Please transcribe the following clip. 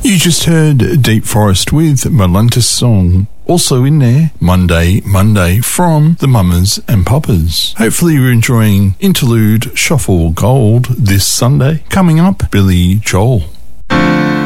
You just heard Deep Forest with Molantis Song. Also in there, Monday from the Mamas and Papas. Hopefully you're enjoying Interlude Shuffle Gold this Sunday. Coming up, Billy Joel.